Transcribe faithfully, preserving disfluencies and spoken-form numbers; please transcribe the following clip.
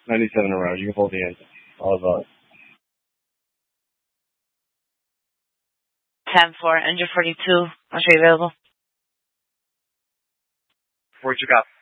ninety-seven around. You can hold the engine. All about it. ten four, engine forty-two. I'll show you available. What you got?